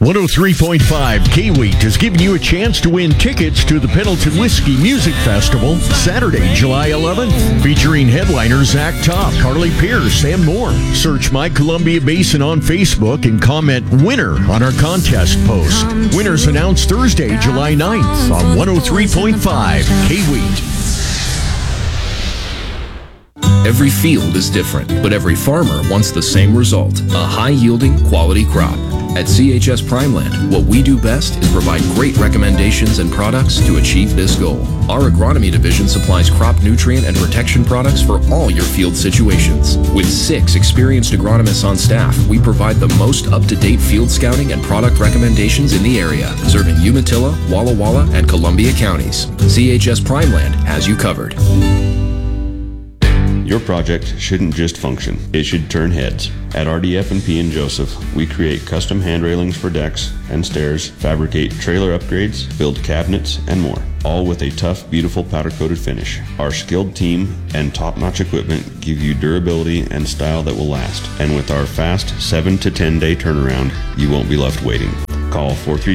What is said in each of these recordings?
103.5 K-Wheat is giving you a chance to win tickets to the Pendleton Whiskey Music Festival Saturday, July 11th, featuring headliners Zach Top, Carly Pierce, and more. Search My Columbia Basin on Facebook and comment winner on our contest post. Winners announced Thursday, July 9th on 103.5 K-Wheat. Every field is different, but every farmer wants the same result, a high-yielding, quality crop. At CHS Primeland, what we do best is provide great recommendations and products to achieve this goal. Our agronomy division supplies crop nutrient and protection products for all your field situations. With 6 experienced agronomists on staff, we provide the most up-to-date field scouting and product recommendations in the area, serving Umatilla, Walla Walla, and Columbia counties. CHS Primeland has you covered. Your project shouldn't just function, it should turn heads. At RDF&P in Joseph, we create custom hand railings for decks and stairs, fabricate trailer upgrades, build cabinets, and more, all with a tough, beautiful powder-coated finish. Our skilled team and top-notch equipment give you durability and style that will last. And with our fast 7 to 10 day turnaround, you won't be left waiting. Call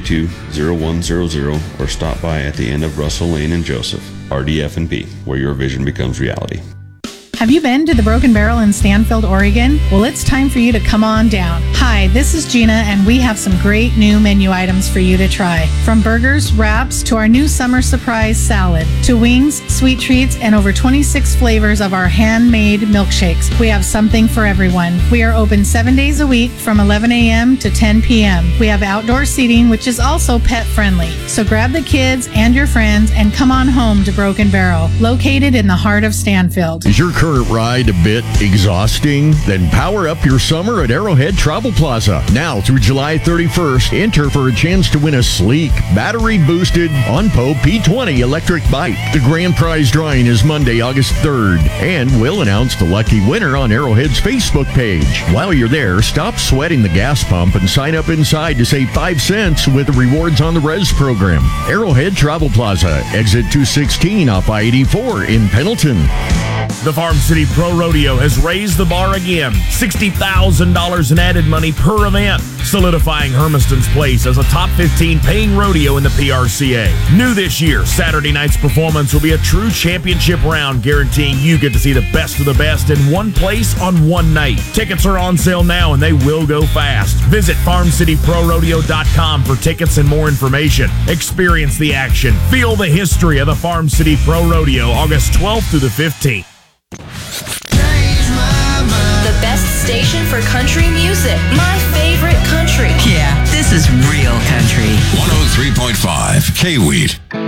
432-0100 or stop by at the end of Russell Lane in Joseph. RDF&P, where your vision becomes reality. Have you been to the Broken Barrel in Stanfield, Oregon? Well, it's time for you to come on down. Hi, this is Gina, and we have some great new menu items for you to try. From burgers, wraps, to our new summer surprise salad, to wings, sweet treats, and over 26 flavors of our handmade milkshakes. We have something for everyone. We are open 7 days a week from 11 a.m. to 10 p.m. We have outdoor seating, which is also pet friendly. So grab the kids and your friends and come on home to Broken Barrel, located in the heart of Stanfield. Is your current ride a bit exhausting? Then power up your summer at Arrowhead Travel Plaza. Now through July 31st, enter for a chance to win a sleek, battery-boosted OnPo P20 electric bike. The grand prize drawing is Monday, August 3rd, and we'll announce the lucky winner on Arrowhead's Facebook page. While you're there, stop sweating the gas pump and sign up inside to save 5 cents with the Rewards on the Res program. Arrowhead Travel Plaza, exit 216 off I-84 in Pendleton. The Farm City Pro Rodeo has raised the bar again. $60,000 in added money per event, solidifying Hermiston's place as a top 15 paying rodeo in the PRCA. New this year, Saturday night's performance will be a true championship round, guaranteeing you get to see the best of the best in one place on one night. Tickets are on sale now and they will go fast. Visit FarmCityProRodeo.com for tickets and more information. Experience the action. Feel the history of the Farm City Pro Rodeo, August 12th through the 15th. The best station for country music. My favorite country. Yeah, this is real country. 103.5 K-Wheat.